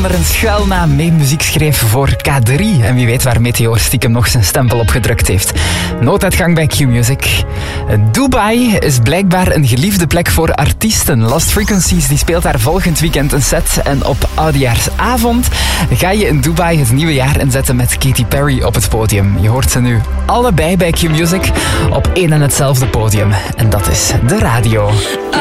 Nederlander een schuilnaam mee muziek schreef voor K3. En wie weet waar Meteor stiekem nog zijn stempel op gedrukt heeft. Nooduitgang bij Q-Music. Dubai is blijkbaar een geliefde plek voor artiesten. Lost Frequencies die speelt daar volgend weekend een set. En op oudejaarsavond ga je in Dubai het nieuwe jaar inzetten met Katy Perry op het podium. Je hoort ze nu allebei bij Q-Music op één en hetzelfde podium. En dat is de radio.